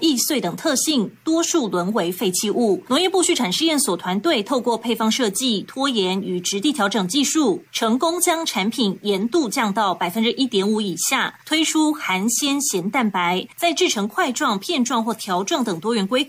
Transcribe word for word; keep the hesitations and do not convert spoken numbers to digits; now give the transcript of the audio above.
易碎等特性，多数沦为废弃物。农业部畜产试验所团队透过配方设计、拖延与质地调整技术，成功将产品盐度降到 百分之一点五 以下，推出含鲜咸蛋白，再制成块状、片状或条状等多元规